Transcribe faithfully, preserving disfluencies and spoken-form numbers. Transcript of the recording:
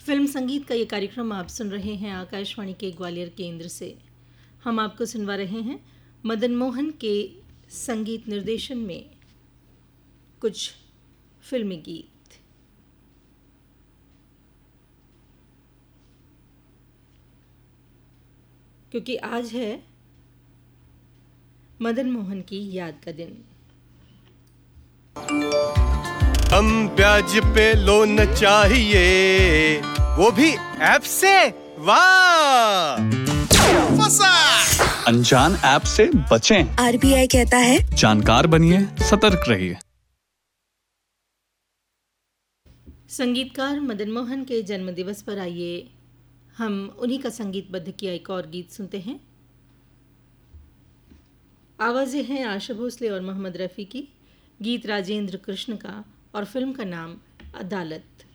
Film संगीत का ये कार्यक्रम आप सुन रहे हैं आकाशवाणी के ग्वालियर केंद्र से। हम आपको सुनवा रहे हैं मदन मोहन के संगीत निर्देशन में कुछ फिल्मी गीत। क्योंकि आज है मदन मोहन की याद का दिन। हम ब्याज पे लोन चाहिए, वो भी ऐप से। वाह, फंसा। अनजान ऐप से बचें। आरबीआई कहता है जानकार बनिए, सतर्क रहिए। संगीतकार मदन मोहन के जन्मदिवस पर आइए हम उन्हीं का संगीतबद्ध किया एक और गीत सुनते हैं। आवाज़ें हैं आशा भोसले और मोहम्मद रफ़ी की, गीत राजेंद्र कृष्ण का और फिल्म का नाम अदालत।